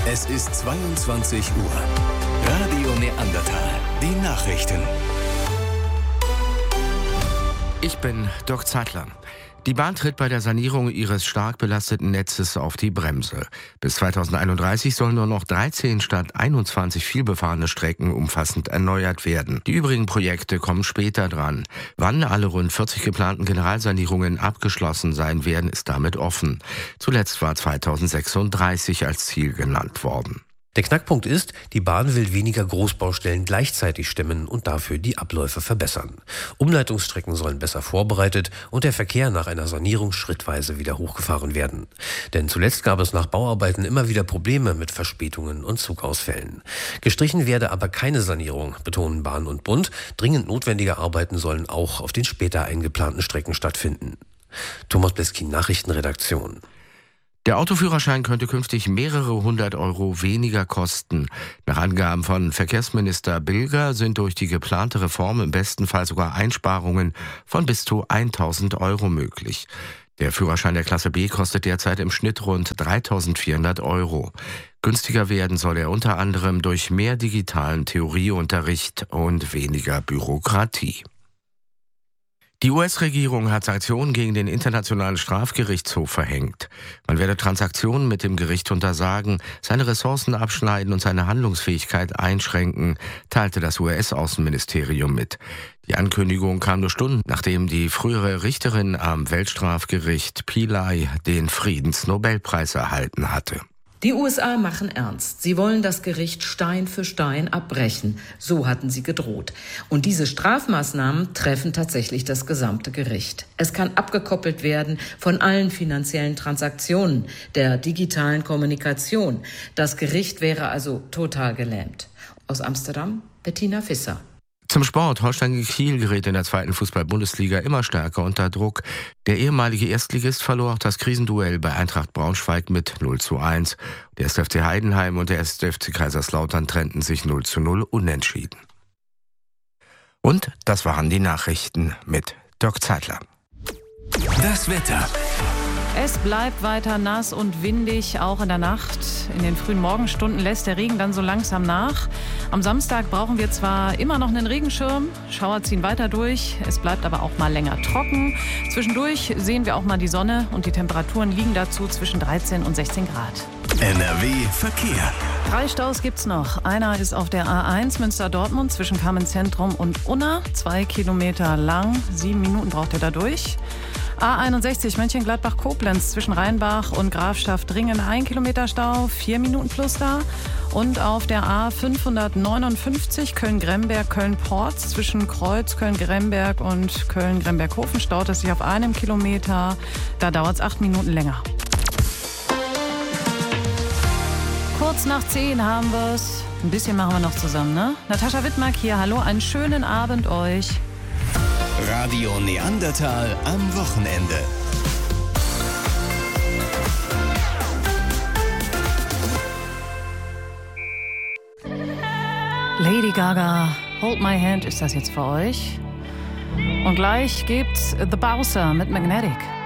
Es ist 22 Uhr. Radio Neandertal. Die Nachrichten. Ich bin Dirk Zeitler. Die Bahn tritt bei der Sanierung ihres stark belasteten Netzes auf die Bremse. Bis 2031 sollen nur noch 13 statt 21 vielbefahrene Strecken umfassend erneuert werden. Die übrigen Projekte kommen später dran. Wann alle rund 40 geplanten Generalsanierungen abgeschlossen sein werden, ist damit offen. Zuletzt war 2036 als Ziel genannt worden. Der Knackpunkt ist, die Bahn will weniger Großbaustellen gleichzeitig stemmen und dafür die Abläufe verbessern. Umleitungsstrecken sollen besser vorbereitet und der Verkehr nach einer Sanierung schrittweise wieder hochgefahren werden. Denn zuletzt gab es nach Bauarbeiten immer wieder Probleme mit Verspätungen und Zugausfällen. Gestrichen werde aber keine Sanierung, betonen Bahn und Bund. Dringend notwendige Arbeiten sollen auch auf den später eingeplanten Strecken stattfinden. Thomas Bleskin, Nachrichtenredaktion. Der Autoführerschein könnte künftig mehrere hundert Euro weniger kosten. Nach Angaben von Verkehrsminister Bilger sind durch die geplante Reform im besten Fall sogar Einsparungen von bis zu 1.000 Euro möglich. Der Führerschein der Klasse B kostet derzeit im Schnitt rund 3.400 Euro. Günstiger werden soll er unter anderem durch mehr digitalen Theorieunterricht und weniger Bürokratie. Die US-Regierung hat Sanktionen gegen den Internationalen Strafgerichtshof verhängt. Man werde Transaktionen mit dem Gericht untersagen, seine Ressourcen abschneiden und seine Handlungsfähigkeit einschränken, teilte das US-Außenministerium mit. Die Ankündigung kam nur Stunden, nachdem die frühere Richterin am Weltstrafgericht Pillay den Friedensnobelpreis erhalten hatte. Die USA machen ernst. Sie wollen das Gericht Stein für Stein abbrechen. So hatten sie gedroht. Und diese Strafmaßnahmen treffen tatsächlich das gesamte Gericht. Es kann abgekoppelt werden von allen finanziellen Transaktionen, der digitalen Kommunikation. Das Gericht wäre also total gelähmt. Aus Amsterdam, Bettina Visser. Zum Sport. Holstein Kiel gerät in der zweiten Fußball-Bundesliga immer stärker unter Druck. Der ehemalige Erstligist verlor auch das Krisenduell bei Eintracht Braunschweig mit 0:1. Der 1. FC Heidenheim und der 1. FC Kaiserslautern trennten sich 0:0 unentschieden. Und das waren die Nachrichten mit Dirk Zeitler. Das Wetter. Es bleibt weiter nass und windig, auch in der Nacht. In den frühen Morgenstunden lässt der Regen dann so langsam nach. Am Samstag brauchen wir zwar immer noch einen Regenschirm, Schauer ziehen weiter durch, es bleibt aber auch mal länger trocken. Zwischendurch sehen wir auch mal die Sonne und die Temperaturen liegen dazu zwischen 13 und 16 Grad. NRW Verkehr. 3 Staus gibt's noch. Einer ist auf der A1 Münster-Dortmund zwischen Kamenz-Zentrum und Unna, 2 Kilometer lang, 7 Minuten braucht ihr da durch. A61 Mönchengladbach-Koblenz zwischen Rheinbach und Grafschaft-Dringen 1 Kilometer Stau, 4 Minuten plus da. Und auf der A559 Köln-Gremberg, Köln-Porz zwischen Kreuz, Köln-Gremberg und Köln-Gremberg-Hofen staut es sich auf 1 Kilometer. Da dauert es 8 Minuten länger. Kurz nach 10 haben wir es. Ein bisschen machen wir noch zusammen, ne? Natascha Wittmark hier, hallo, einen schönen Abend euch. Radio Neandertal am Wochenende. Lady Gaga, Hold My Hand ist das jetzt für euch. Und gleich gibt's The Bowser mit Magnetic.